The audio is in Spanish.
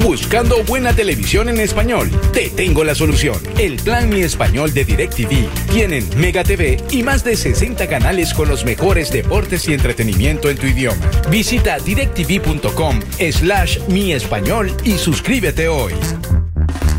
Buscando buena televisión en español. Te tengo la solución. El plan Mi Español de DirecTV. Tienen Mega TV y más de 60 canales con los mejores deportes y entretenimiento en tu idioma. Visita directv.com/mi español y suscríbete hoy.